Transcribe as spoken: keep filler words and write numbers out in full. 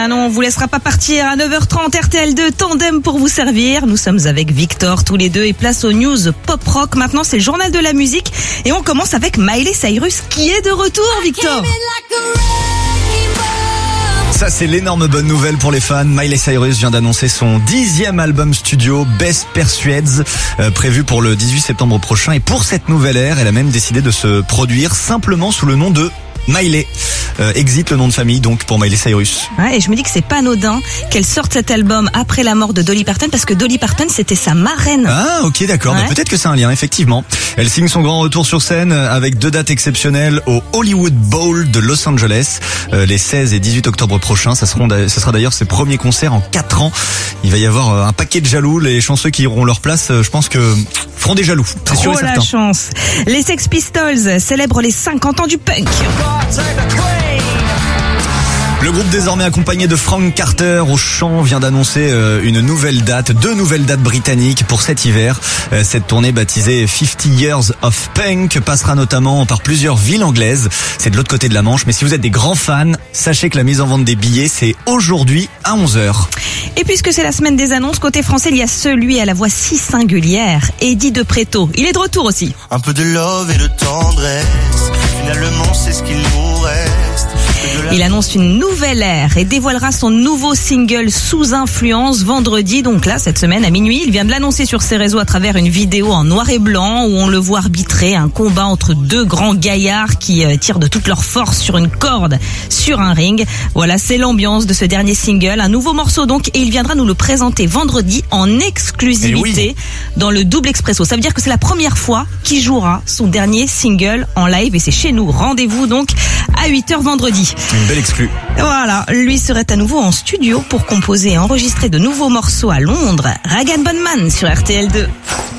Ah non, on vous laissera pas partir à neuf heures trente, R T L deux, tandem pour vous servir. Nous sommes avec Victor tous les deux et place aux news pop rock. Maintenant, c'est le journal de la musique et on commence avec Miley Cyrus qui est de retour, Victor. Ça, c'est l'énorme bonne nouvelle pour les fans. Miley Cyrus vient d'annoncer son dixième album studio, Best Persuades, euh, prévu pour le dix-huit septembre prochain. Et pour cette nouvelle ère, elle a même décidé de se produire simplement sous le nom de Miley. Euh, exit le nom de famille donc pour Miley Cyrus. Ouais, et je me dis que c'est pas anodin qu'elle sorte cet album après la mort de Dolly Parton, parce que Dolly Parton c'était sa marraine. Ah ok, d'accord, ouais. Bah, peut-être que c'est un lien, effectivement. Elle signe son grand retour sur scène avec deux dates exceptionnelles au Hollywood Bowl de Los Angeles, euh, les seize et dix-huit octobre prochains. Ça, seront, ça sera d'ailleurs ses premiers concerts en quatre ans. Il va y avoir un paquet de jaloux. Les chanceux qui auront leur place, je pense que feront des jaloux, c'est sûr et certain. Trop la chance. Les Sex Pistols célèbrent les cinquante ans du punk. Le groupe désormais accompagné de Frank Carter au chant vient d'annoncer une nouvelle date, deux nouvelles dates britanniques pour cet hiver. Cette tournée baptisée Fifty Years of Punk passera notamment par plusieurs villes anglaises. C'est de l'autre côté de la Manche, mais si vous êtes des grands fans, sachez que la mise en vente des billets, c'est aujourd'hui à onze heures. Et puisque c'est la semaine des annonces, côté français, il y a celui à la voix si singulière, Eddie De Pretto. Il est de retour aussi. Un peu de love et de tendresse, finalement c'est ce qu'il nous reste. Il annonce une nouvelle ère et dévoilera son nouveau single Sous Influence vendredi. Donc là, cette semaine à minuit, il vient de l'annoncer sur ses réseaux à travers une vidéo en noir et blanc où on le voit arbitrer un combat entre deux grands gaillards qui tirent de toute leur force sur une corde sur un ring. Voilà, c'est l'ambiance de ce dernier single. Un nouveau morceau donc, et il viendra nous le présenter vendredi en exclusivité oui. dans le Double Expresso. Ça veut dire que c'est la première fois qu'il jouera son dernier single en live et c'est chez nous. Rendez-vous donc à huit heures vendredi. Une belle exclue. Voilà, lui serait à nouveau en studio pour composer et enregistrer de nouveaux morceaux à Londres. Rag and Bone Man sur R T L deux.